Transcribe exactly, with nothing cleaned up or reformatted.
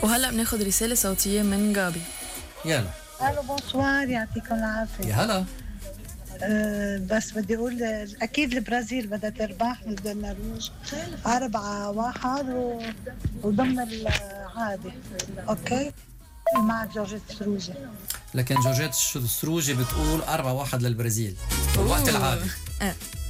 وهلأ بناخد رسالة صوتية من جابي. يلا. الو بونسوار، يعطيكم العافية. يا هلا. أه بس بدي أقول أكيد البرازيل بدها تربح ضد النرويج أربعة واحد و... وضمن العادة. أوكي مع جورجيت ستروجي. لكن جورجيت ستروجي بتقول أربعة واحد للبرازيل وقت العادة. اه